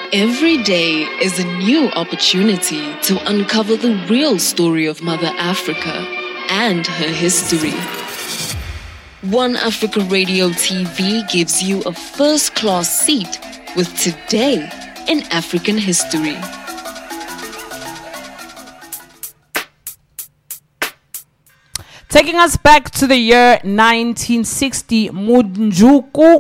Every day is a new opportunity to uncover the real story of Mother Africa and her history. One Africa Radio TV gives you a first-class seat with Today in African History. Taking us back to the year 1960, Mudjuku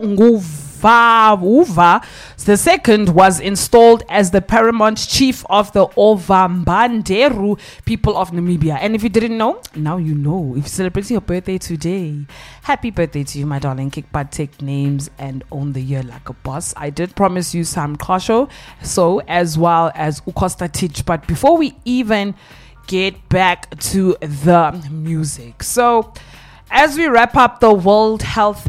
Nguva II was installed as the paramount chief of the Ovambanderu people of Namibia. And if you didn't know, now you know. If you're celebrating your birthday today, happy birthday to you, my darling. Kick butt, take names, and own the year like a boss. I did promise you some Kasho, so as well as Ukosta Teach. But before we even get back to the music, so as we wrap up the World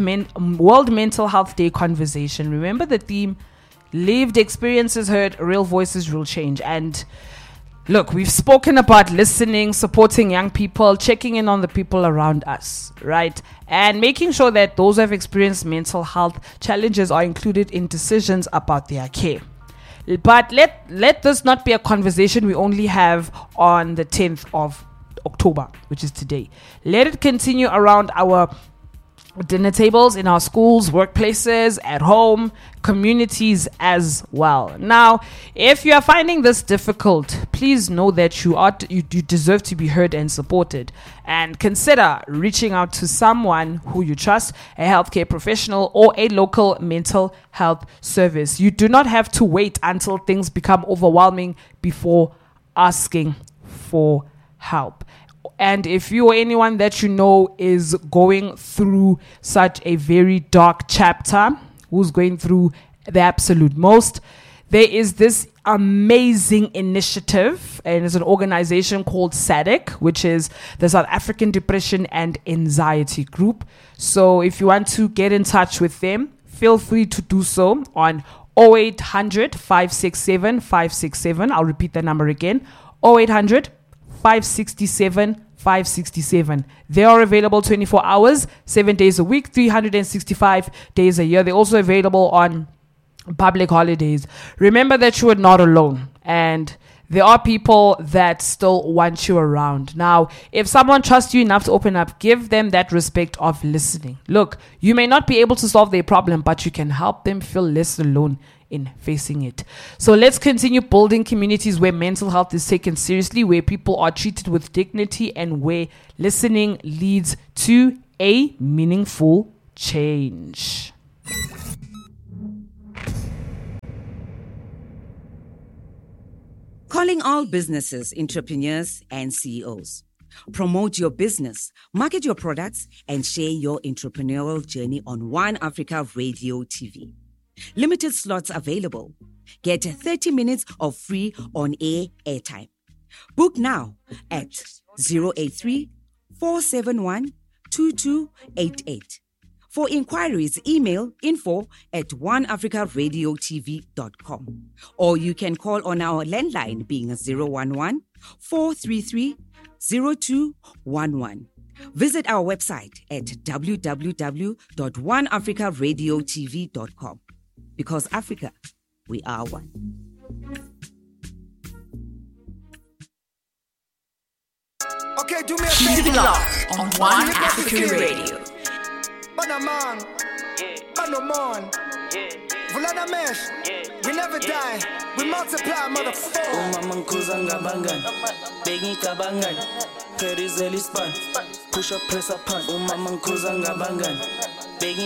Mental Health Day conversation, remember the theme: lived experiences heard, real voices, real change. And look, we've spoken about listening, supporting young people, checking in on the people around us, right? And making sure that those who have experienced mental health challenges are included in decisions about their care. But let this not be a conversation we only have on the 10th of October, which is today. Let it continue around our dinner tables, in our schools, workplaces, at home, communities as well. Now, if you are finding this difficult, please know that you deserve to be heard and supported. And consider reaching out to someone who you trust, a healthcare professional or a local mental health service. You do not have to wait until things become overwhelming before asking for help. And if you or anyone that you know is going through such a very dark chapter, who's going through the absolute most, there is this amazing initiative, and it's an organization called SADC, which is the South African Depression and Anxiety Group. So if you want to get in touch with them, feel free to do so on 0800 567 567. I'll repeat the number again: 0800 567 567. They are available 24 hours, 7 days a week, 365 days a year. They're also available on public holidays. Remember that you are not alone, and there are people that still want you around. Now, if someone trusts you enough to open up, give them that respect of listening. Look, you may not be able to solve their problem, but you can help them feel less alone in facing it. So let's continue building communities where mental health is taken seriously, where people are treated with dignity, and where listening leads to a meaningful change. Calling all businesses, entrepreneurs, and CEOs. Promote your business, market your products, and share your entrepreneurial journey on One Africa Radio TV. Limited slots available. Get 30 minutes of free on-air airtime. Book now at 083 471 2288. For inquiries, email info@oneafricaradiotv.com. Or you can call on our landline being 011 433 0211. Visit our website at www.oneafricaradiotv.com. Because Africa, we are one. Okay, do me a Keep favor. it locked on One Africa Radio. Banaman, Banomon, Vulana Mesh, we never die, we multiply, motherfucker. Mamankuza ngabangan, begging kabangan, Perizeli span, push up, press up, punt. Mamankuza ngabangan, begging